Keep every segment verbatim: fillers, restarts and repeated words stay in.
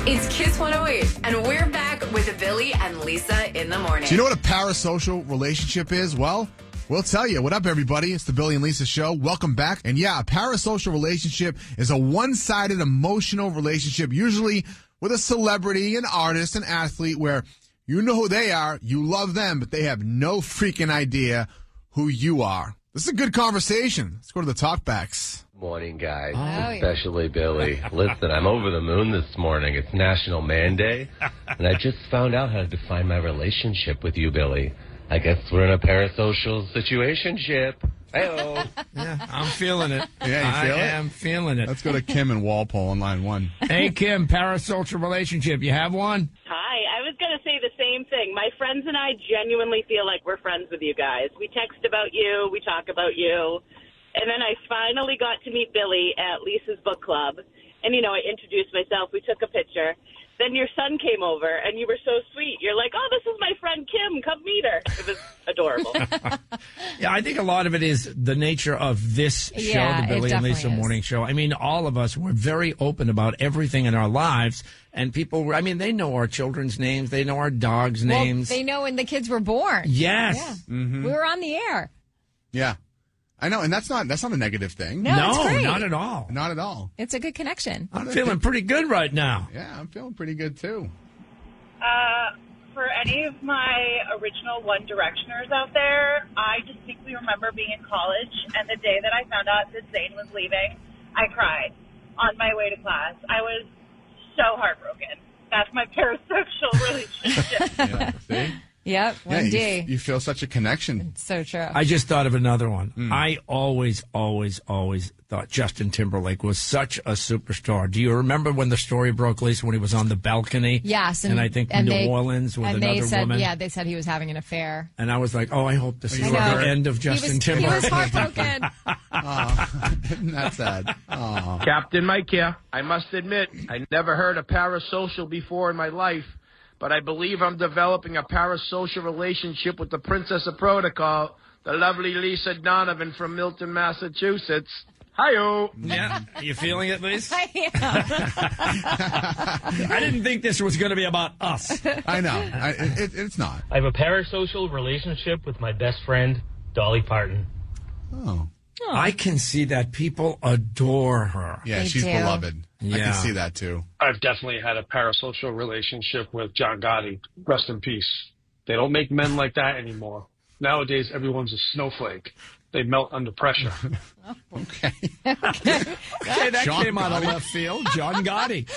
It's Kiss one oh eight, and we're back with Billy and Lisa in the morning. Do you know what a parasocial relationship is? Well, we'll tell you. What up, everybody? It's the Billy and Lisa Show. Welcome back. And yeah, a parasocial relationship is a one-sided emotional relationship, usually with a celebrity, an artist, an athlete, where you know who they are, you love them, but they have no freaking idea who you are. This is a good conversation. Let's go to the talkbacks. Morning, guys. Oh, Especially Billy. Listen, I'm over the moon this morning. It's National Man Day, and I just found out how to define my relationship with you, Billy. I guess we're in a parasocial situationship. Hey-oh. Yeah, I'm feeling it. Yeah, you feel I it? am feeling it. Let's go to Kim in Walpole on line one. Hey, Kim, parasocial relationship. You have one? Hi, I was going to say the same thing. My friends and I genuinely feel like we're friends with you guys. We text about you, we talk about you, and then I finally got to meet Billy at Lisa's book club, and, you know, I introduced myself, we took a picture. Then your son came over, and you were so sweet. You're like, oh, this is my friend Kim. Come meet her. It was adorable. Yeah, I think a lot of it is the nature of this show, Yeah, the it Billy and Lisa definitely is. Morning Show. I mean, all of us, we're very open about everything in our lives. And people, I mean, they know our children's names. They know our dogs' Well, names. they know when the kids were born. Yes. Yeah. Mm-hmm. We were on the air. Yeah. I know, and that's not that's not a negative thing. No, it's great. not at all. Not at all. It's a good connection. I'm feeling pretty good right now. Yeah, I'm feeling pretty good, too. Uh, for any of my original One Directioners out there, I distinctly remember being in college, and the day that I found out that Zayn was leaving, I cried on my way to class. I was so heartbroken. That's my parasocial relationship. Yeah, see? Yep, one Yeah, you, D. you feel such a connection. It's so true. I just thought of another one. Mm. I always, always, always thought Justin Timberlake was such a superstar. Do you remember when the story broke, Lisa, when he was on the balcony? yes, And, I think and New they, Orleans with and another they said, woman. Yeah, they said he was having an affair. And I was like, oh, I hope this is you the were hurt? end of Justin he was, Timberlake. He was heartbroken. Oh, isn't that sad? Oh. Captain Mike here. I must admit, I never heard of parasocial before in my life, but I believe I'm developing a parasocial relationship with the Princess of Protocol, the lovely Lisa Donovan from Milton, Massachusetts. Hi-yo. Yeah, are you feeling it, Lisa? I am. I didn't think this was going to be about us. I know. I, it, it's not. I have a parasocial relationship with my best friend, Dolly Parton. Oh. I can see that people adore her. Yeah, They she's do. beloved. I Yeah. can see that, too. I've definitely had a parasocial relationship with John Gotti. Rest in peace. They don't make men like that anymore. Nowadays, everyone's a snowflake. They melt under pressure. Okay. Okay, that John came out of Gotti. left field. John Gotti.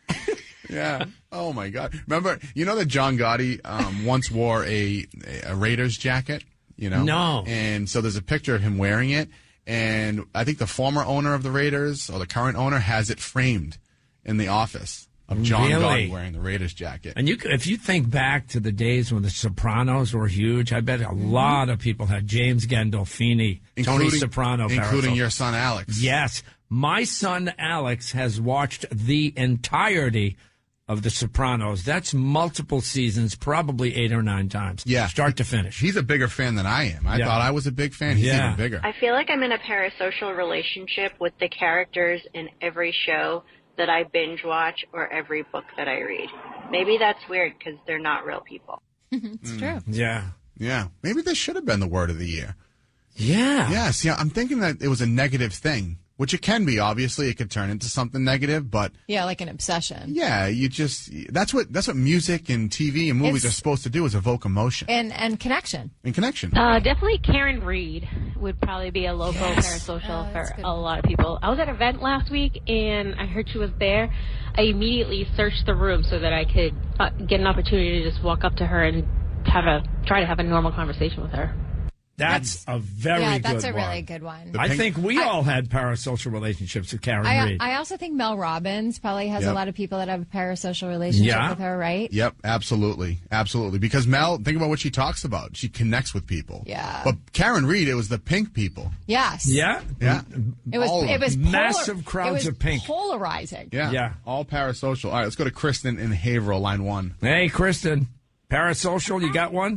Yeah. Oh, my God. Remember, you know that John Gotti um, once wore a, a Raiders jacket? You know? No. And so there's a picture of him wearing it. And I think the former owner of the Raiders, or the current owner, has it framed in the office of John Really? Gotti wearing the Raiders jacket. And you, c- if you think back to the days when the Sopranos were huge, I bet a lot of people had James Gandolfini, Tony Soprano, including parasol- your son Alex. Yes, my son Alex has watched the entirety of The Sopranos. That's multiple seasons, probably eight or nine times. Yeah. Start to finish. He's a bigger fan than I am. I Yeah. thought I was a big fan. He's Yeah. even bigger. I feel like I'm in a parasocial relationship with the characters in every show that I binge watch or every book that I read. Maybe that's weird because they're not real people. It's true. Yeah. Yeah. Maybe this should have been the word of the year. Yeah. Yeah. See, I'm thinking that it was a negative thing, which it can be. Obviously, it could turn into something negative, but Yeah, like an obsession. yeah, you just that's what that's what music and T V and movies It's- are supposed to do, is evoke emotion And and connection. and connection. Uh, definitely Karen Reed would probably be a local Yes. parasocial Oh, that's for good. a lot of people. I was at an event last week and I heard she was there. I immediately searched the room so that I could uh, get an opportunity to just walk up to her and have a try to have a normal conversation with her. That's a very yeah, good that's a one. really good one. The I pink- think we I- all had parasocial relationships with Karen I, Reed. I also think Mel Robbins probably has Yep. a lot of people that have a parasocial relationship Yeah. with her, right? Yep, absolutely, absolutely. Because Mel, think about what she talks about. She connects with people. Yeah. But Karen Reed, it was the pink people. Yes. yeah. Yeah. It was. All of It was them. polar- Massive crowds it was of pink. Polarizing. Yeah. Yeah. All parasocial. All right, let's go to Kristen in Haverhill, line one. Hey, Kristen. Parasocial, you got one?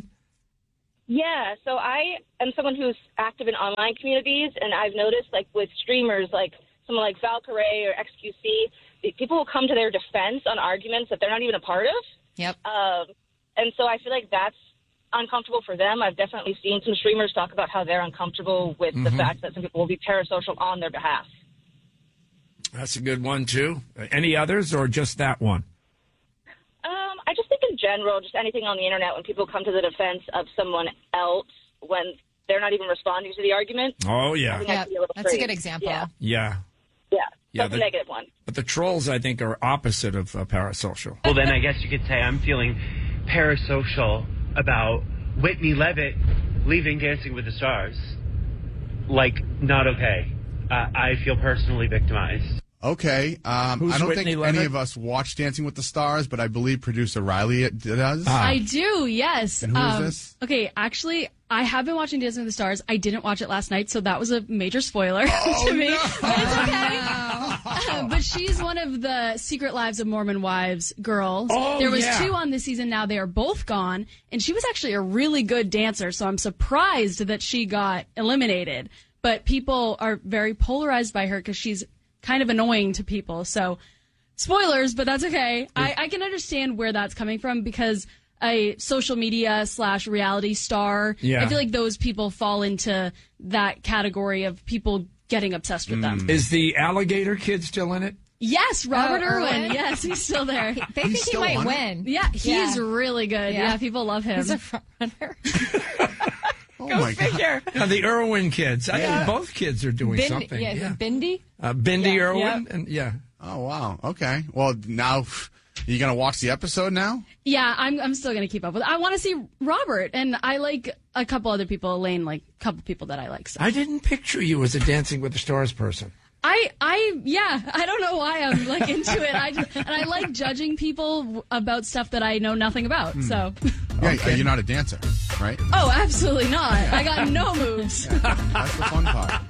Yeah, so I am someone who's active in online communities, and I've noticed, like, with streamers, like someone like Valkyrae or X Q C, people will come to their defense on arguments that they're not even a part of. Yep. Um, and so I feel like that's uncomfortable for them. I've definitely seen some streamers talk about how they're uncomfortable with mm-hmm. the fact that some people will be parasocial on their behalf. That's a good one, too. Any others or just that one? Um, I just think in general, just anything on the internet, when people come to the defense of someone else when they're not even responding to the argument. Oh, yeah. yeah a that's a good example. Yeah. Yeah. Yeah. Yeah, That's the, a negative one. But the trolls, I think, are opposite of uh, parasocial. Well, then I guess you could say I'm feeling parasocial about Whitney Levitt leaving Dancing with the Stars. Like, not okay. Uh, I feel personally victimized. Okay. Um, Who's I don't Whitney think Levitt? any of us watch Dancing with the Stars, but I believe producer Riley does. Ah. I do, yes. And who is um, this? Okay, actually, I have been watching Dancing with the Stars. I didn't watch it last night, so that was a major spoiler Oh, to me. no. But it's okay. Uh, but she's one of the Secret Lives of Mormon Wives girls. Oh, there was yeah. two on this season. Now they are both gone, and she was actually a really good dancer. So I'm surprised that she got eliminated. But people are very polarized by her because she's kind of annoying to people. So spoilers, but that's okay. I, I can understand where that's coming from because a social media slash reality star, Yeah. I feel like those people fall into that category of people getting obsessed with them. Is the alligator kid still in it? Yes, Robert Oh, Irwin. Irwin? Yes, he's still there. They He's think he still might on it? win. Yeah, he's Yeah. really good. Yeah. Yeah. people love him. He's a front runner. Oh, my God. Now, the Irwin kids. I Yeah. think both kids are doing Bindi, something. yeah, is it Bindi? Uh, Bindi Yeah. Irwin. Yep. And, yeah. Oh, wow. Okay. Well, now, you going to watch the episode now? Yeah, I'm I'm still gonna keep up with it. I want to see Robert, and I like a couple other people. Elaine, like a couple people that I like. So. I didn't picture you as a Dancing with the Stars person. I I yeah, I don't know why I'm like into it. I just, and I like judging people about stuff that I know nothing about. Hmm. So. Yeah, Okay. you're not a dancer, right? Oh, absolutely not. I got no moves. That's the fun part.